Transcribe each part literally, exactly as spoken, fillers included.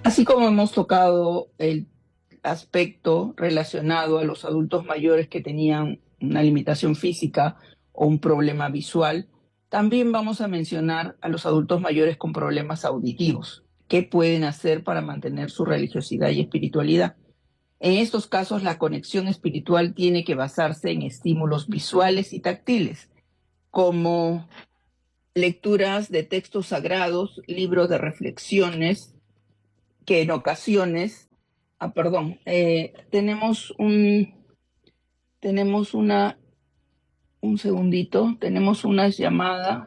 Así como hemos tocado el aspecto relacionado a los adultos mayores que tenían una limitación física o un problema visual, también vamos a mencionar a los adultos mayores con problemas auditivos. ¿Qué pueden hacer para mantener su religiosidad y espiritualidad? En estos casos, la conexión espiritual tiene que basarse en estímulos visuales y táctiles, como lecturas de textos sagrados, libros de reflexiones, que en ocasiones, ah, perdón, eh, tenemos un, tenemos una, un segundito, tenemos una llamada,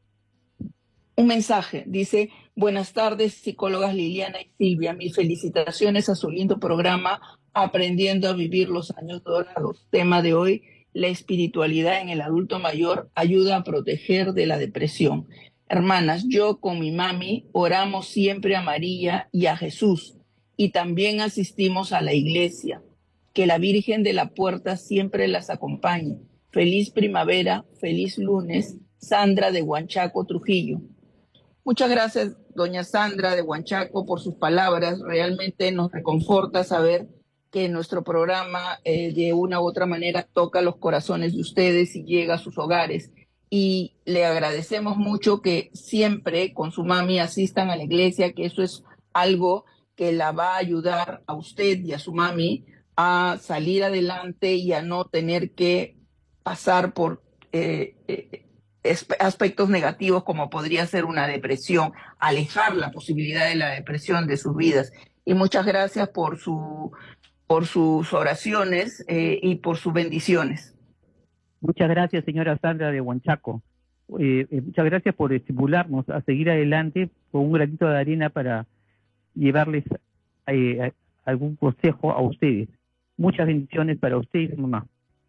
un mensaje, dice: buenas tardes, psicólogas Liliana y Silvia, mis felicitaciones a su lindo programa Aprendiendo a vivir los años dorados. Tema de hoy: la espiritualidad en el adulto mayor ayuda a proteger de la depresión. Hermanas, yo con mi mami oramos siempre a María y a Jesús, y también asistimos a la iglesia. Que la Virgen de la Puerta siempre las acompañe. Feliz primavera, feliz lunes. Sandra de Huanchaco, Trujillo. Muchas gracias, doña Sandra de Huanchaco, por sus palabras. Realmente nos reconforta saber que nuestro programa eh, de una u otra manera toca los corazones de ustedes y llega a sus hogares. Y le agradecemos mucho que siempre con su mami asistan a la iglesia, que eso es algo que la va a ayudar a usted y a su mami a salir adelante y a no tener que pasar por eh, eh, aspectos negativos como podría ser una depresión, alejar la posibilidad de la depresión de sus vidas. Y muchas gracias por, su, por sus oraciones eh, y por sus bendiciones. Muchas gracias, señora Sandra de Huanchaco. Eh, eh, muchas gracias por estimularnos a seguir adelante con un granito de arena para llevarles eh, a, algún consejo a ustedes. Muchas bendiciones para ustedes, mamá.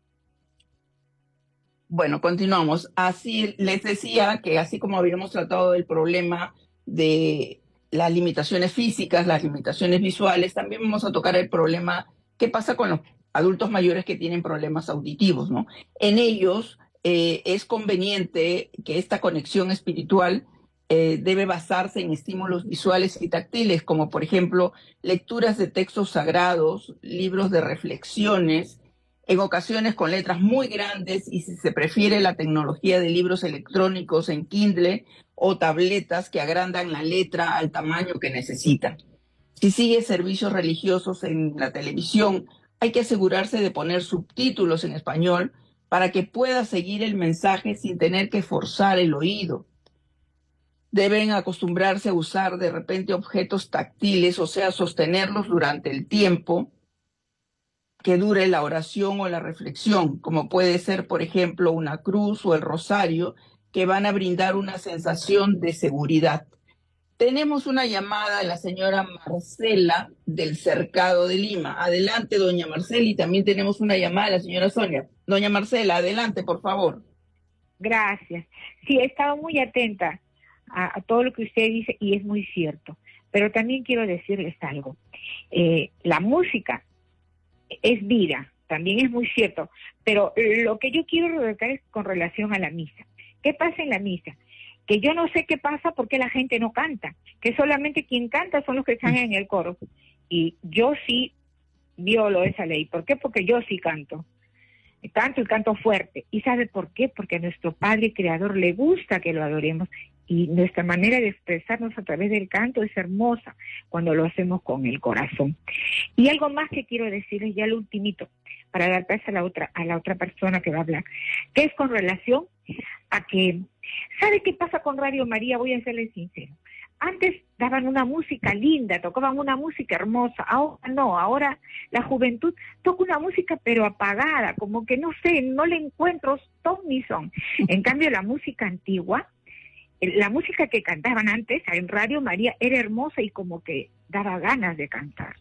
Bueno, continuamos. Así les decía que así como habíamos tratado del problema de las limitaciones físicas, las limitaciones visuales, también vamos a tocar el problema qué pasa con los adultos mayores que tienen problemas auditivos, ¿no? En ellos eh, es conveniente que esta conexión espiritual eh, debe basarse en estímulos visuales y táctiles, como por ejemplo lecturas de textos sagrados, libros de reflexiones, en ocasiones con letras muy grandes, y si se prefiere la tecnología de libros electrónicos en Kindle o tabletas que agrandan la letra al tamaño que necesitan. Si sigue servicios religiosos en la televisión, hay que asegurarse de poner subtítulos en español para que pueda seguir el mensaje sin tener que forzar el oído. Deben acostumbrarse a usar de repente objetos táctiles, o sea, sostenerlos durante el tiempo que dure la oración o la reflexión, como puede ser, por ejemplo, una cruz o el rosario, que van a brindar una sensación de seguridad. Tenemos una llamada de la señora Marcela del Cercado de Lima. Adelante, doña Marcela, y también tenemos una llamada de la señora Sonia. Doña Marcela, adelante, por favor. Gracias. Sí, he estado muy atenta a, a todo lo que usted dice y es muy cierto. Pero también quiero decirles algo. Eh, la música es vida, también es muy cierto, pero lo que yo quiero recalcar es con relación a la misa. ¿Qué pasa en la misa? Que yo no sé qué pasa porque la gente no canta, que solamente quien canta son los que están en el coro. Y yo sí violo esa ley. ¿Por qué? Porque yo sí canto. Canto y canto fuerte. ¿Y sabe por qué? Porque a nuestro Padre Creador le gusta que lo adoremos. Y nuestra manera de expresarnos a través del canto es hermosa cuando lo hacemos con el corazón. Y algo más que quiero decirles, ya lo ultimito, para dar paso a la otra, a la otra persona que va a hablar, que es con relación a que, ¿sabe qué pasa con Radio María? Voy a serles sincero. Antes daban una música linda, tocaban una música hermosa, ahora no, ahora la juventud toca una música pero apagada, como que no sé, no le encuentro ton ni son. En cambio la música antigua, la música que cantaban antes en Radio María era hermosa y como que daba ganas de cantar.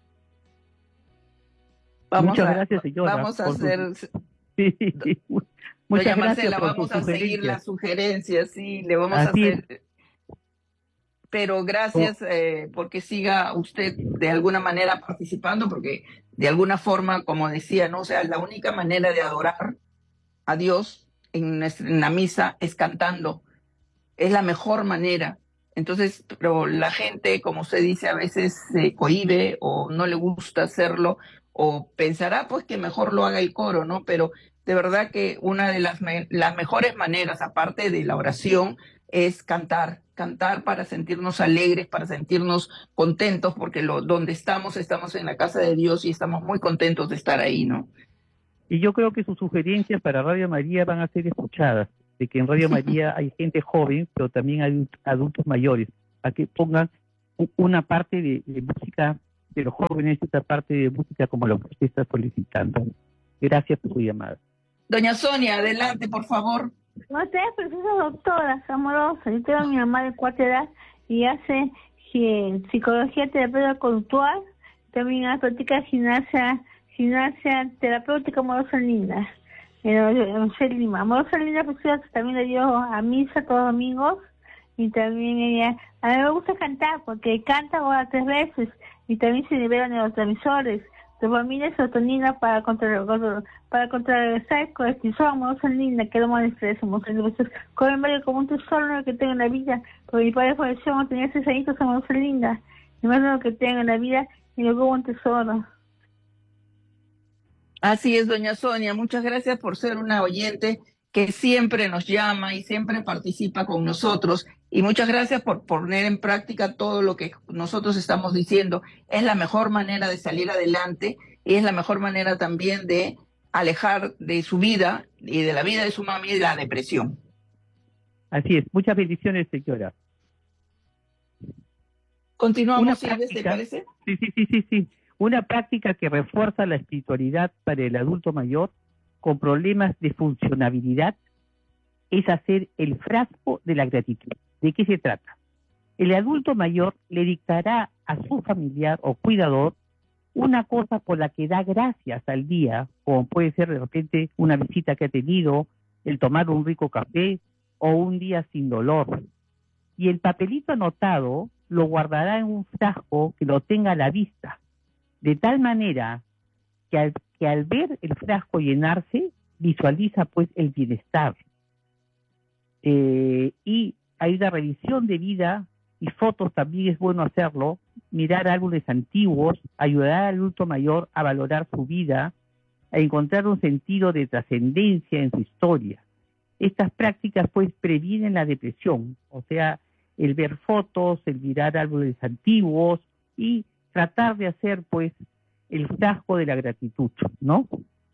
Vamos Muchas a, gracias, señora. Vamos a hacer... Su... Sí, sí, sí. Muchas Doña gracias Marcela, por vamos a seguir las sugerencias, sí, le vamos Así a hacer... Es. Pero gracias oh. eh, porque siga usted de alguna manera participando, porque de alguna forma, como decía, no, o sea, la única manera de adorar a Dios en, nuestra, en la misa es cantando. Es la mejor manera. Entonces, pero la gente, como usted dice, a veces se cohíbe o no le gusta hacerlo o pensará pues que mejor lo haga el coro, ¿no? Pero de verdad que una de las, me las mejores maneras, aparte de la oración, es cantar, cantar para sentirnos alegres, para sentirnos contentos, porque lo, donde estamos, estamos en la casa de Dios y estamos muy contentos de estar ahí, ¿no? Y yo creo que sus sugerencias para Radio María van a ser escuchadas, de que en Radio María hay gente joven, pero también hay adultos mayores, a que pongan una parte de, de música de los jóvenes y otra parte de música como lo que usted está solicitando. Gracias por su llamada. Doña Sonia, adelante, por favor. Usted es preciosa doctora, amorosa. Yo tengo a mi mamá de cuarta edad y hace eh, psicología terapéutica conductual, también hace práctica gimnasia, gimnasia terapéutica amorosa linda. En Lima. Amorosa linda, pues también le dio a misa todos los domingos y también ella, a mí me gusta cantar porque canta ahora tres veces y también se liberan neurotransmisores, dopamina y serotonina para contra, para contrarrestar el cortisol. Amorosa linda, que es lo más estrés, amorosa linda. Con medio como un tesoro que tengo en la vida, porque mi padre falleció, tenía seis añitos, amorosa linda, y más de lo que tengo en la vida, y luego un tesoro. Así es, doña Sonia, muchas gracias por ser una oyente que siempre nos llama y siempre participa con nosotros, y muchas gracias por poner en práctica todo lo que nosotros estamos diciendo. Es la mejor manera de salir adelante y es la mejor manera también de alejar de su vida y de la vida de su mami la depresión. Así es, muchas bendiciones, señora. Continuamos, Silvia, ¿te parece? Sí, sí, sí, sí, sí. Una práctica que refuerza la espiritualidad para el adulto mayor con problemas de funcionabilidad es hacer el frasco de la gratitud. ¿De qué se trata? El adulto mayor le dictará a su familiar o cuidador una cosa por la que da gracias al día, como puede ser de repente una visita que ha tenido, el tomar un rico café o un día sin dolor. Y el papelito anotado lo guardará en un frasco que lo tenga a la vista, de tal manera que al, que al ver el frasco llenarse, visualiza pues el bienestar. Eh, y hay una revisión de vida y fotos, también es bueno hacerlo, mirar álbumes antiguos, ayudar al adulto mayor a valorar su vida, a encontrar un sentido de trascendencia en su historia. Estas prácticas pues previenen la depresión, o sea, el ver fotos, el mirar álbumes antiguos y tratar de hacer pues el frasco de la gratitud, ¿no?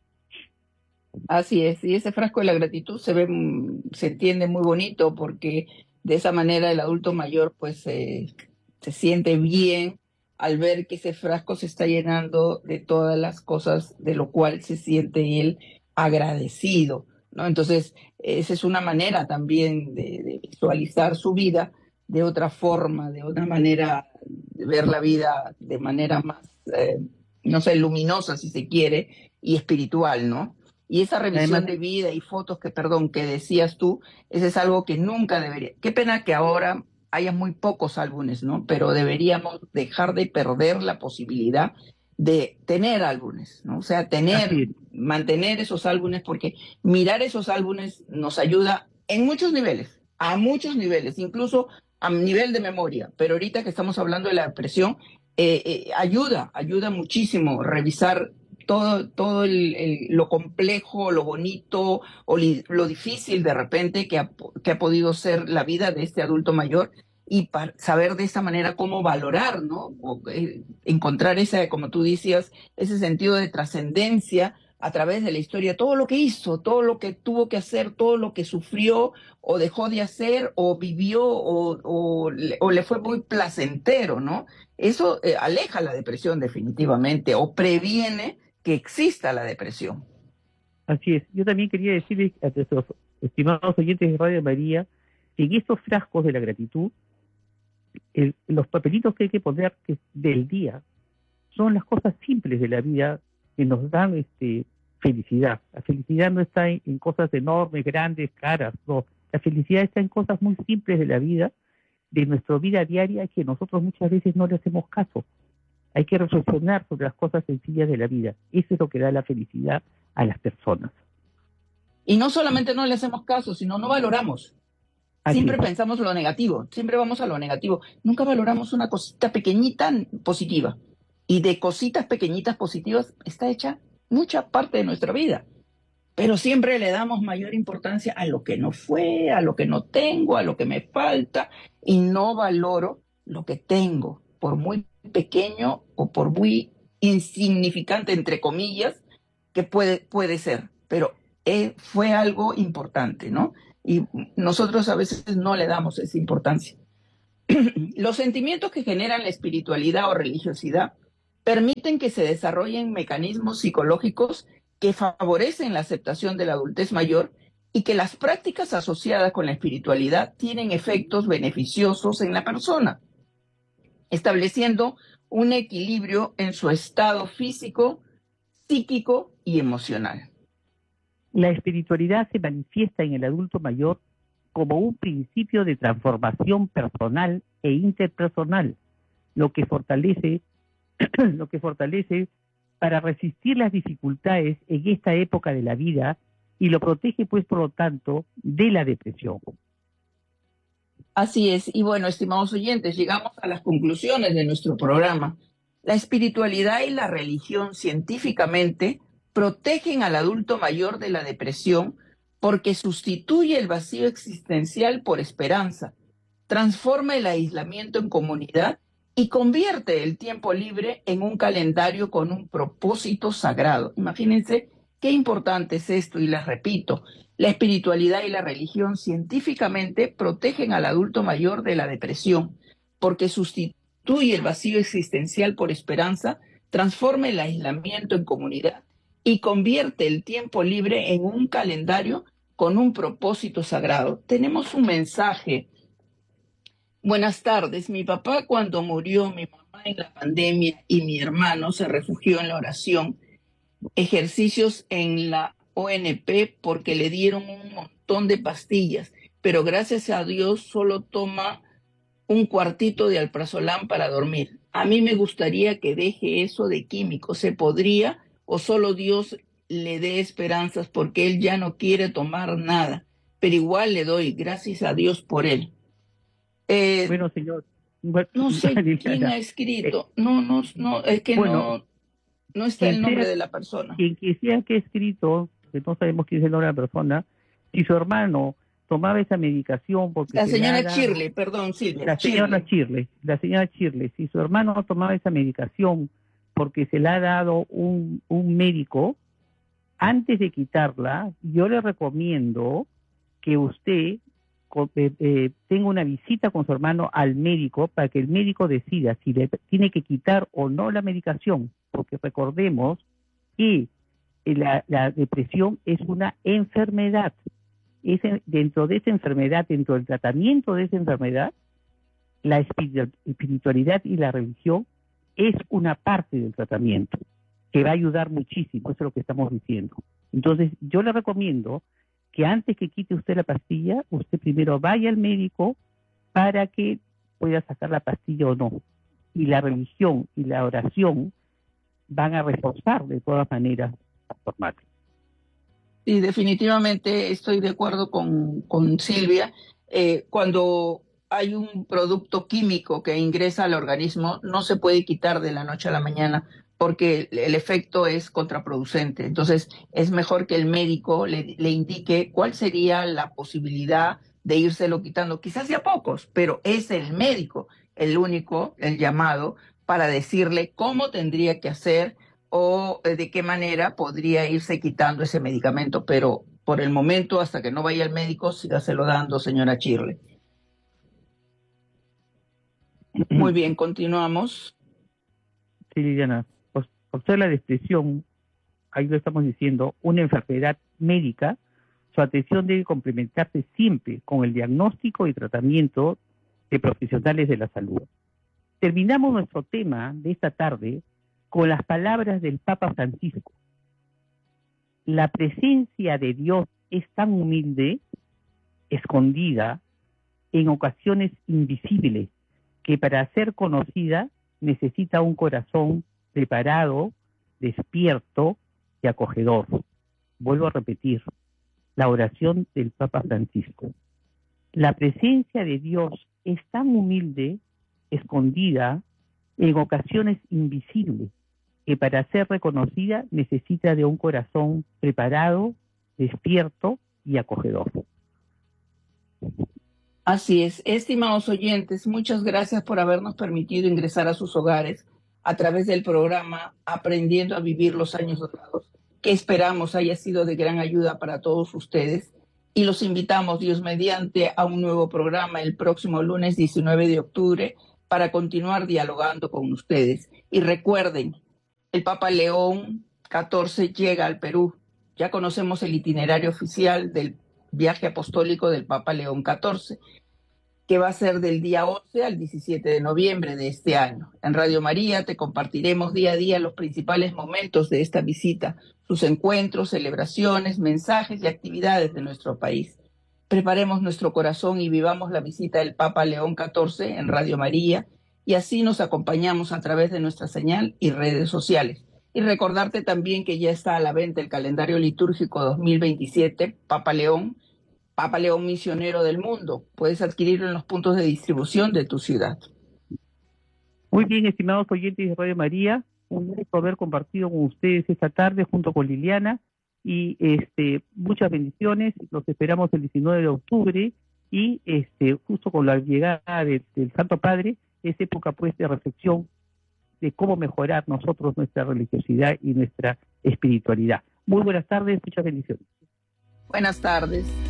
Así es, y ese frasco de la gratitud se ve, se entiende muy bonito, porque de esa manera el adulto mayor pues eh, se siente bien al ver que ese frasco se está llenando de todas las cosas de lo cual se siente él agradecido, ¿no? Entonces, esa es una manera también de, de visualizar su vida de otra forma, de otra manera de ver la vida de manera más, eh, no sé, luminosa si se quiere, y espiritual, ¿no? Y esa revisión Además, de vida y fotos que, perdón, que decías tú, ese es algo que nunca debería. Qué pena que ahora haya muy pocos álbumes, ¿no? Pero deberíamos dejar de perder la posibilidad de tener álbumes, ¿no? O sea, tener, mantener esos álbumes, porque mirar esos álbumes nos ayuda en muchos niveles, a muchos niveles, incluso a nivel de memoria. Pero ahorita que estamos hablando de la depresión, eh, eh, ayuda, ayuda muchísimo revisar todo, todo el, el, lo complejo, lo bonito o li, lo difícil de repente que ha, que ha podido ser la vida de este adulto mayor, y para saber de esa manera cómo valorar, ¿no? O, eh, encontrar ese, como tú decías, ese sentido de trascendencia a través de la historia, todo lo que hizo, todo lo que tuvo que hacer, todo lo que sufrió o dejó de hacer o vivió o, o, o le fue muy placentero, ¿no? Eso eh, aleja la depresión definitivamente o previene que exista la depresión. Así es. Yo también quería decirles a nuestros estimados oyentes de Radio María que en estos frascos de la gratitud, el, los papelitos que hay que poner que del día son las cosas simples de la vida que nos dan este, felicidad. La felicidad no está en, en cosas enormes, grandes, caras, no. La felicidad está en cosas muy simples de la vida, de nuestra vida diaria, que nosotros muchas veces no le hacemos caso. Hay que reflexionar sobre las cosas sencillas de la vida. Eso es lo que da la felicidad a las personas. Y no solamente no le hacemos caso, sino no valoramos. Siempre Así es. pensamos lo negativo, siempre vamos a lo negativo. Nunca valoramos una cosita pequeñita positiva. Y de cositas pequeñitas positivas está hecha mucha parte de nuestra vida. Pero siempre le damos mayor importancia a lo que no fue, a lo que no tengo, a lo que me falta, y no valoro lo que tengo, por muy pequeño o por muy insignificante, entre comillas, que puede, puede ser. Pero eh, fue algo importante, ¿no? Y nosotros a veces no le damos esa importancia. Los sentimientos que generan la espiritualidad o religiosidad permiten que se desarrollen mecanismos psicológicos que favorecen la aceptación de la adultez mayor y que las prácticas asociadas con la espiritualidad tienen efectos beneficiosos en la persona, estableciendo un equilibrio en su estado físico, psíquico y emocional. La espiritualidad se manifiesta en el adulto mayor como un principio de transformación personal e interpersonal, lo que fortalece, lo que fortalece para resistir las dificultades en esta época de la vida y lo protege, pues, por lo tanto, de la depresión. Así es. Y bueno, estimados oyentes, llegamos a las conclusiones de nuestro programa. La espiritualidad y la religión científicamente protegen al adulto mayor de la depresión porque sustituye el vacío existencial por esperanza, transforma el aislamiento en comunidad y convierte el tiempo libre en un calendario con un propósito sagrado. Imagínense qué importante es esto, y les repito, la espiritualidad y la religión científicamente protegen al adulto mayor de la depresión porque sustituye el vacío existencial por esperanza, transforma el aislamiento en comunidad y convierte el tiempo libre en un calendario con un propósito sagrado. Tenemos un mensaje. Buenas tardes. Mi papá, cuando murió, mi mamá en la pandemia y mi hermano se refugió en la oración, ejercicios en la O N P porque le dieron un montón de pastillas, pero gracias a Dios solo toma un cuartito de alprazolam para dormir. A mí me gustaría que deje eso de químicos. ¿Se podría o solo Dios le dé esperanzas porque él ya no quiere tomar nada? Pero igual le doy gracias a Dios por él. Eh, Bueno, señor. Bueno, no sé Liliana, quién ha escrito. No, no, no, es que bueno, no, no está el quien nombre sea- de la persona. quien que sea que ha escrito, que no sabemos quién es el nombre de la persona, si su hermano tomaba esa medicación porque La se le señora ha dado- Shirley, perdón, Silvia. la señora Shirley. Shirley, la señora Shirley, si su hermano tomaba esa medicación porque se la ha dado un, un médico, antes de quitarla, yo le recomiendo que usted co- eh, eh, tenga una visita con su hermano al médico para que el médico decida si le tiene que quitar o no la medicación, porque recordemos que la, la depresión es una enfermedad. Es en- dentro de esa enfermedad, dentro del tratamiento de esa enfermedad, la espiritu- espiritualidad y la religión es una parte del tratamiento que va a ayudar muchísimo, eso es lo que estamos diciendo. Entonces, yo le recomiendo que antes que quite usted la pastilla, usted primero vaya al médico para que pueda sacar la pastilla o no. Y la religión y la oración van a reforzar de todas maneras la formación. Sí, definitivamente estoy de acuerdo con, con Silvia. Eh, cuando hay un producto químico que ingresa al organismo, no se puede quitar de la noche a la mañana porque el efecto es contraproducente. Entonces, es mejor que el médico le, le indique cuál sería la posibilidad de írselo quitando. Quizás sea pocos, pero es el médico el único, el llamado, para decirle cómo tendría que hacer o eh, de qué manera podría irse quitando ese medicamento, pero por el momento, hasta que no vaya al médico, sígaselo dando, señora Shirley. Muy bien, continuamos. Sí, Liliana, por, por ser la depresión, ahí lo estamos diciendo, una enfermedad médica, su atención debe complementarse siempre con el diagnóstico y tratamiento de profesionales de la salud. Terminamos nuestro tema de esta tarde con las palabras del Papa Francisco. La presencia de Dios es tan humilde, escondida, en ocasiones invisible, que para ser conocida necesita un corazón preparado, despierto y acogedor. Vuelvo a repetir, la oración del Papa Francisco. La presencia de Dios es tan humilde, escondida, en ocasiones invisible, que para ser reconocida necesita de un corazón preparado, despierto y acogedor. Así es. Estimados oyentes, muchas gracias por habernos permitido ingresar a sus hogares a través del programa Aprendiendo a Vivir los Años Dorados, que esperamos haya sido de gran ayuda para todos ustedes. Y los invitamos, Dios mediante, a un nuevo programa el próximo lunes diecinueve de octubre para continuar dialogando con ustedes. Y recuerden, el Papa León catorce llega al Perú. Ya conocemos el itinerario oficial del viaje apostólico del Papa León catorce, que va a ser del día once al diecisiete de noviembre de este año. En Radio María te compartiremos día a día los principales momentos de esta visita, sus encuentros, celebraciones, mensajes y actividades de nuestro país. Preparemos nuestro corazón y vivamos la visita del Papa León catorce en Radio María, y así nos acompañamos a través de nuestra señal y redes sociales. Y recordarte también que ya está a la venta el calendario litúrgico dos mil veintisiete, Papa León, Papa León Misionero del Mundo. Puedes adquirirlo en los puntos de distribución de tu ciudad. Muy bien, estimados oyentes de Radio María, un gusto haber compartido con ustedes esta tarde junto con Liliana, y este muchas bendiciones. Los esperamos el diecinueve de octubre, y este justo con la llegada de, del Santo Padre, es época pues de reflexión de cómo mejorar nosotros nuestra religiosidad y nuestra espiritualidad. Muy buenas tardes, muchas bendiciones. Buenas tardes.